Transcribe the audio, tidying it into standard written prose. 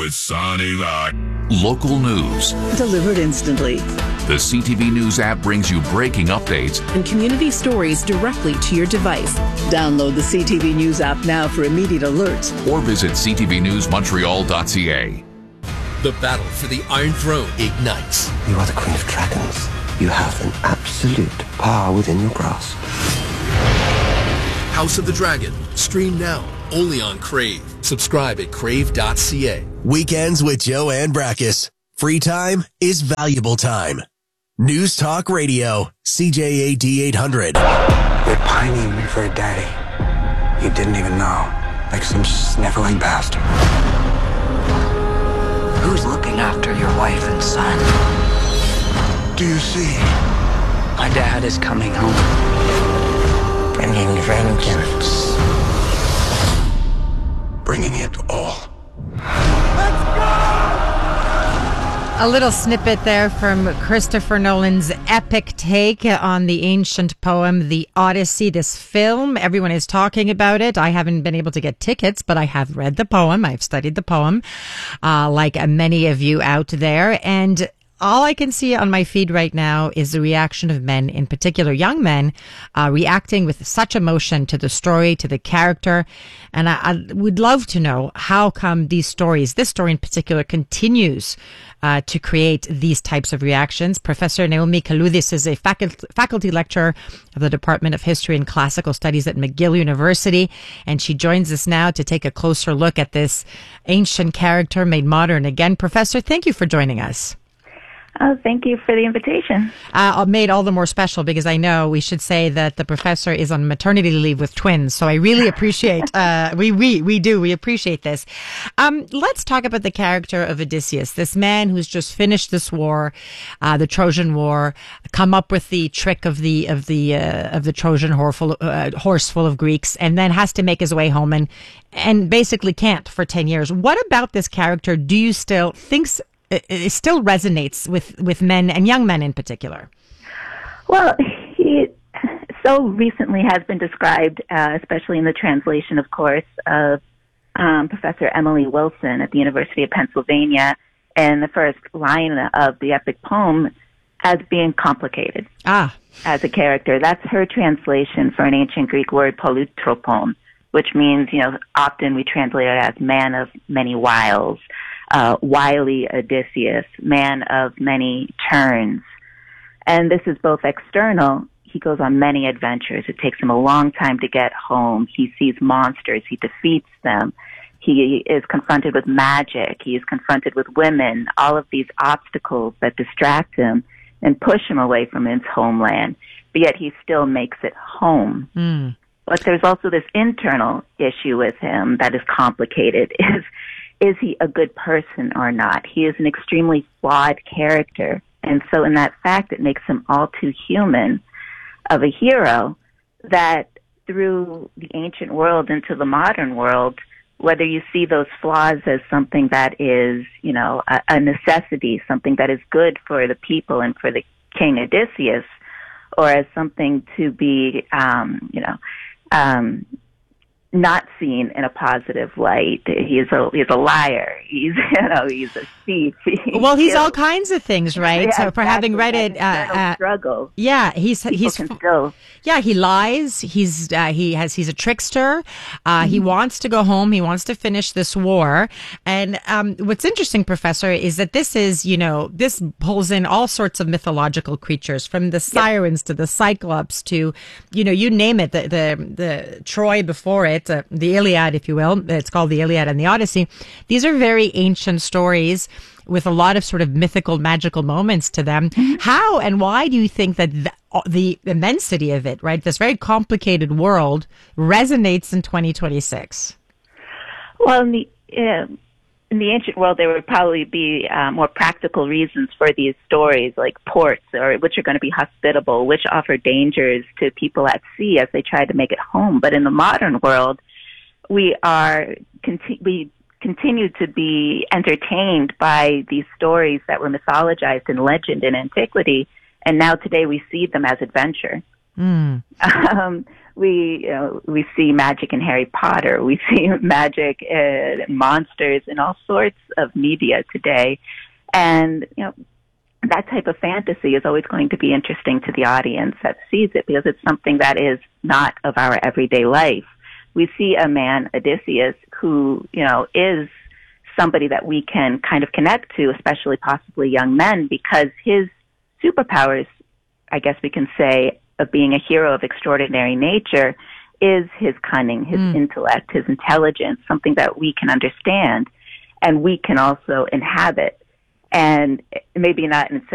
with Sonny Law. Local news delivered instantly. The CTV News app brings you breaking updates and community stories directly to your device. Download the CTV News app now for immediate alerts. Or visit ctvnewsmontreal.ca. The battle for the Iron Throne ignites. You are the Queen of Dragons. You have an absolute power within your grasp. House of the Dragon. Stream now. Only on Crave. Subscribe at crave.ca. Weekends with Joanne Brakis. Free time is valuable time. News Talk Radio. CJAD 800. You're pining me for a daddy you didn't even know. Like some sniveling bastard. Who's looking after your wife and son? Do you see? My dad is coming home. Bringing vengeance. Bringing it all. A little snippet there from Christopher Nolan's epic take on the ancient poem, The Odyssey. This film, everyone is talking about it. I haven't been able to get tickets, but I have read the poem. I've studied the poem, like many of you out there. And all I can see on my feed right now is the reaction of men, in particular young men, reacting with such emotion to the story, to the character. And I would love to know how come these stories, this story in particular, continues to create these types of reactions. Professor Naomi Kaloudis is a faculty lecturer of the Department of History and Classical Studies at McGill University, and she joins us now to take a closer look at this ancient character made modern again. Professor, thank you for joining us. Oh, thank you for the invitation. Made all the more special because I know we should say that the professor is on maternity leave with twins. So I really appreciate, we appreciate this. Let's talk about the character of Odysseus, this man who's just finished this war, the Trojan War, come up with the trick of the Trojan horse full of Greeks, and then has to make his way home and basically can't for 10 years. What about this character do you still think it still resonates with men and young men in particular? Well, he so recently has been described, especially in the translation, of course, of Professor Emily Wilson at the University of Pennsylvania, and the first line of the epic poem as being complicated as a character. That's her translation for an ancient Greek word, polytropon, which means, often we translate it as man of many wiles. Wily Odysseus, man of many turns. And this is both external. He goes on many adventures. It takes him a long time to get home. He sees monsters. He defeats them. He is confronted with magic. He is confronted with women, all of these obstacles that distract him and push him away from his homeland. But yet he still makes it home. But there's also this internal issue with him that is complicated. Is he a good person or not? He is an extremely flawed character. And so in that fact, it makes him all too human of a hero that through the ancient world into the modern world, whether you see those flaws as something that is, a necessity, something that is good for the people and for the King Odysseus, or as something to be, not seen in a positive light. He's a liar. He's a thief. Well, he's all kinds of things, right? Yeah, so for having read it, struggle. Yeah, he lies. He's a trickster. He wants to go home. He wants to finish this war. And what's interesting, Professor, is that this is this pulls in all sorts of mythological creatures, from the sirens to the Cyclops to you name it. The Troy before it. The Iliad, if you will. It's called the Iliad and the Odyssey. These are very ancient stories with a lot of sort of mythical, magical moments to them. How and why do you think that the immensity of it, right, this very complicated world, resonates in 2026? Well, in the ancient world, there would probably be more practical reasons for these stories, like ports, which are going to be hospitable, which offer dangers to people at sea as they try to make it home. But in the modern world, we continue to be entertained by these stories that were mythologized in legend in antiquity, and now today we see them as adventure. we see magic in Harry Potter. We see magic in monsters in all sorts of media today. And, that type of fantasy is always going to be interesting to the audience that sees it because it's something that is not of our everyday life. We see a man, Odysseus, who, is somebody that we can kind of connect to, especially possibly young men, because his superpowers, I guess we can say, of being a hero of extraordinary nature is his cunning, his intellect, his intelligence, something that we can understand and we can also inhabit. And maybe not in